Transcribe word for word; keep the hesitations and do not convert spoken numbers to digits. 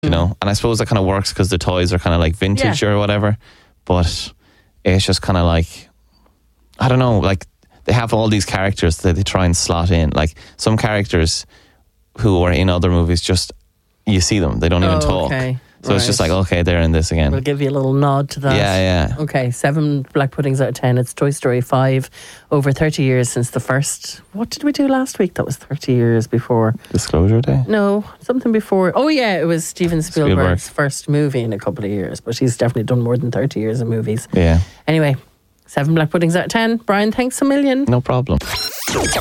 you know. And I suppose that kind of works because the toys are kind of like vintage Yeah. or whatever. But it's just kind of like, I don't know, like they have all these characters that they try and slot in. Like some characters who are in other movies, just you see them, they don't even Oh, talk. okay. So it's just like, Right. okay, they're in this again. We'll give you a little nod to that. Yeah, yeah. Okay, seven black puddings out of ten. It's Toy Story five. Over thirty years since the first. What did we do last week? That was thirty years before. Disclosure Day? No, something before. Oh, yeah, it was Steven Spielberg's Spielberg. first movie in a couple of years. But he's definitely done more than thirty years of movies. Yeah. Anyway, seven black puddings out of ten. Brian, thanks a million. No problem.